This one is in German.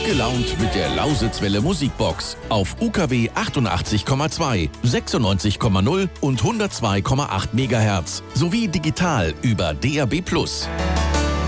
gelaunt mit der Lausitzwelle Musikbox auf UKW 88,2, 96,0 und 102,8 MHz sowie digital über DAB+.